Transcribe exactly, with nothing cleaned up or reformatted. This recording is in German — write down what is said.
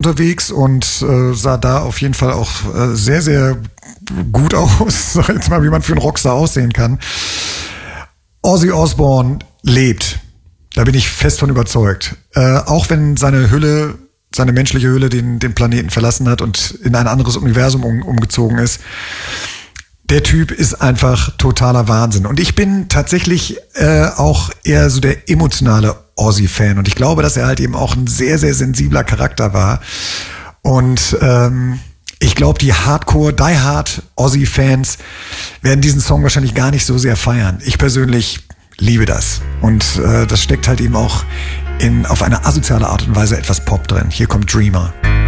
unterwegs und äh, sah da auf jeden Fall auch äh, sehr, sehr gut aus. Sag jetzt mal, wie man für einen Rockstar aussehen kann. Ozzy Osbourne lebt. Da bin ich fest von überzeugt. Äh, auch wenn seine Hülle, seine menschliche Hülle den, den Planeten verlassen hat und in ein anderes Universum um, umgezogen ist. Der Typ ist einfach totaler Wahnsinn. Und ich bin tatsächlich äh, auch eher so der emotionale Ozzy-Fan. Und ich glaube, dass er halt eben auch ein sehr, sehr sensibler Charakter war. Und ähm, ich glaube, die Hardcore, Die Hard Ozzy-Fans werden diesen Song wahrscheinlich gar nicht so sehr feiern. Ich persönlich liebe das. Und äh, das steckt halt eben auch in auf eine asoziale Art und Weise etwas Pop drin. Hier kommt Dreamer.